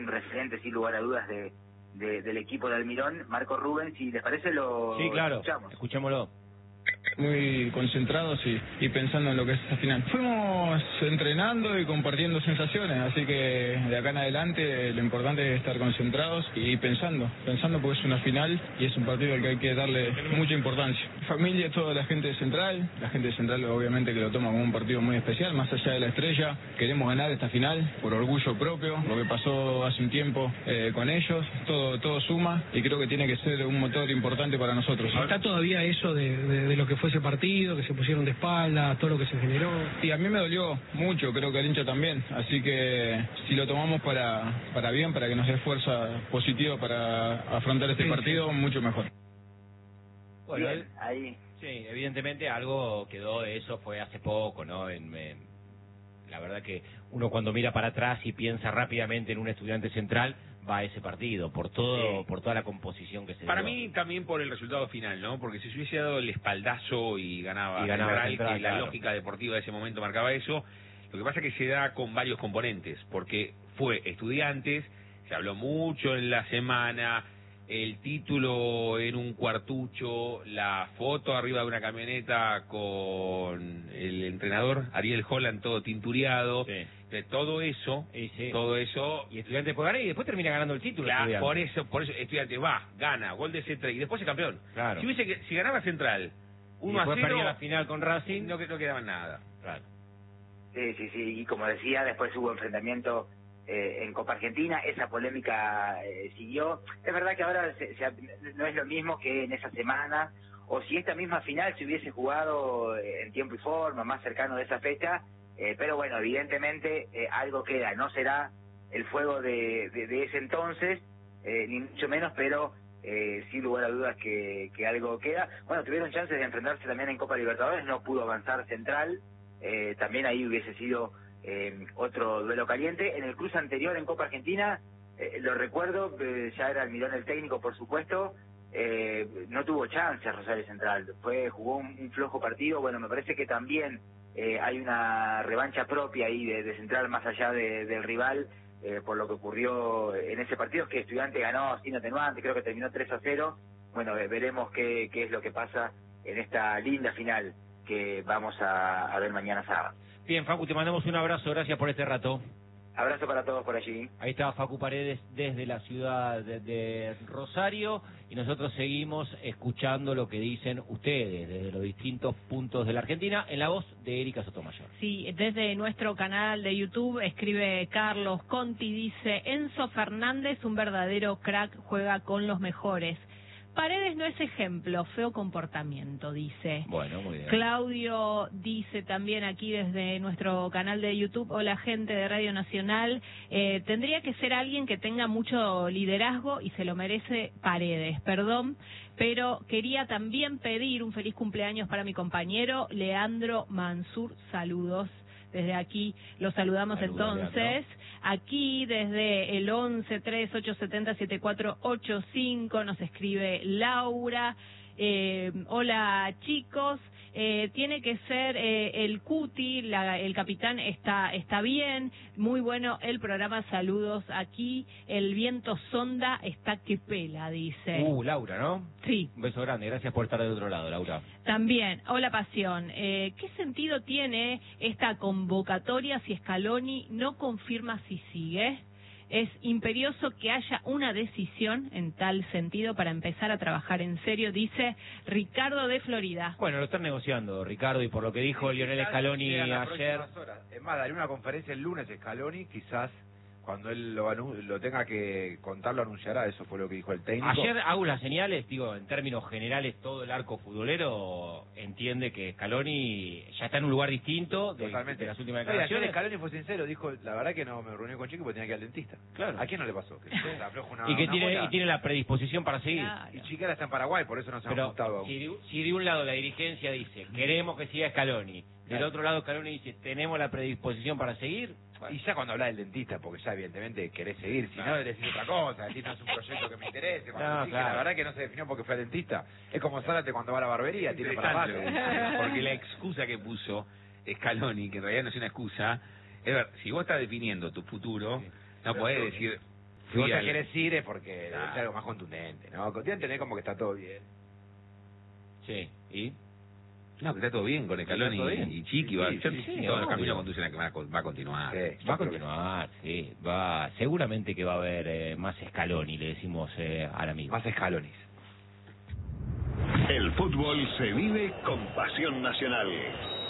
un referente sin lugar a dudas del equipo de Almirón, Marco Rubens. Si les parece lo Sí, claro, escuchamos. escuchémoslo. Muy concentrados y pensando en lo que es esta final. Fuimos entrenando y compartiendo sensaciones, así que de acá en adelante lo importante es estar concentrados y pensando porque es una final y es un partido al que hay que darle mucha importancia. Familia, toda la gente de Central obviamente que lo toma como un partido muy especial, más allá de la estrella. Queremos ganar esta final por orgullo propio, lo que pasó hace un tiempo con ellos, todo suma y creo que tiene que ser un motor importante para nosotros. ¿Está todavía eso de lo que fue ese partido, que se pusieron de espalda, todo lo que se generó? Y a mí me dolió mucho, creo que al hincha también, así que si lo tomamos para bien, para que nos dé fuerza positiva para afrontar este partido, mucho mejor. Bueno, Bien, ahí. Sí, evidentemente algo quedó de eso, fue hace poco, ¿no? La verdad que uno cuando mira para atrás y piensa rápidamente en un Estudiante Central, va a ese partido, por toda la composición que se dio. Para mí también por el resultado final, ¿no? Porque si se hubiese dado el espaldazo y ganaba Central, Central, que la lógica deportiva de ese momento marcaba eso, lo que pasa es que se da con varios componentes, porque fue Estudiantes, se habló mucho en la semana, el título en un cuartucho, la foto arriba de una camioneta con el entrenador Ariel Holland todo tintureado, de todo eso, todo eso, y Estudiantes puede ganar y después termina ganando el título. Claro, por eso Estudiantes gana, gol de Central y después es campeón. Claro. Si ganaba Central 1-0, después perdía la final con Racing, no quedaba nada. Claro. Sí, y como decía, después hubo enfrentamiento en Copa Argentina, esa polémica siguió. Es verdad que ahora no es lo mismo que en esa semana, o si esta misma final se hubiese jugado en tiempo y forma, más cercano de esa fecha, pero bueno, evidentemente algo queda, no será el fuego de ese entonces, ni mucho menos, pero sin lugar a dudas que algo queda. Bueno, tuvieron chances de enfrentarse también en Copa Libertadores, no pudo avanzar Central, también ahí hubiese sido otro duelo caliente. En el cruce anterior en Copa Argentina, lo recuerdo, ya era Almirón el técnico, por supuesto, no tuvo chance Rosario Central, jugó un flojo partido. Bueno, me parece que también hay una revancha propia ahí de Central, más allá del rival, por lo que ocurrió en ese partido, que Estudiante ganó sin atenuante, creo que terminó 3-0. Bueno, veremos qué es lo que pasa en esta linda final que vamos a ver mañana sábado. Bien, Facu, te mandamos un abrazo, gracias por este rato. Abrazo para todos por allí. Ahí está Facu Paredes desde la ciudad de Rosario y nosotros seguimos escuchando lo que dicen ustedes desde los distintos puntos de la Argentina en la voz de Erika Sotomayor. Sí, desde nuestro canal de YouTube escribe Carlos Conti, dice: Enzo Fernández, un verdadero crack, juega con los mejores. Paredes no es ejemplo, feo comportamiento, dice. Bueno, muy bien. Claudio dice también aquí desde nuestro canal de YouTube: hola gente de Radio Nacional, tendría que ser alguien que tenga mucho liderazgo y se lo merece Paredes, perdón, pero quería también pedir un feliz cumpleaños para mi compañero Leandro Mansur, saludos. Desde aquí los saludamos. Saludos, entonces, Leandro. Aquí desde el 11-3870-7485 nos escribe Laura. Hola chicos, tiene que ser el Cuti, el capitán está bien, muy bueno el programa, saludos aquí, el viento sonda está que pela, dice. Laura, ¿no? Sí. Un beso grande, gracias por estar del otro lado, Laura. También, hola Pasión, ¿qué sentido tiene esta convocatoria si Scaloni no confirma si sigue? Es imperioso que haya una decisión en tal sentido para empezar a trabajar en serio, dice Ricardo de Florida. Bueno, lo están negociando, Ricardo, y por lo que dijo Lionel Scaloni ayer. Es más, daré una conferencia el lunes Scaloni, quizás cuando él lo tenga que contar lo anunciará, eso fue lo que dijo el técnico. Ayer hago las señales, digo, en términos generales todo el arco futbolero entiende que Scaloni ya está en un lugar distinto de las últimas declaraciones. Ayer Scaloni fue sincero, dijo, la verdad que no me reuní con Chiqui porque tenía que ir al dentista. Claro. ¿A quién no le pasó? Que se afloja y tiene la predisposición para seguir. Claro. Y Chiquera está en Paraguay, por eso no se han juntado aún. Si de un lado la dirigencia dice, queremos que siga Scaloni, del otro lado Scaloni dice, tenemos la predisposición para seguir. Y ya cuando habla del dentista, porque ya evidentemente querés seguir, si no decís otra cosa, decís no es un proyecto que me interese, la verdad que no se definió porque fue al dentista. Es como Zárate cuando va a la barbería, tiene para rato. Porque la excusa que puso Scaloni, que en realidad no es una excusa, es ver, si vos estás definiendo tu futuro, no podés decir, Si vos te querés ir es porque es algo más contundente, ¿no? Deben tener como que está todo bien. Sí, ¿y? No, que está todo bien con Scaloni y Chiqui. Todos los caminos conducen a que va a continuar. Sí, va a continuar, sí. Seguramente que va a haber más Scaloni, le decimos al amigo. Más Scalonis. El fútbol se vive con pasión nacional.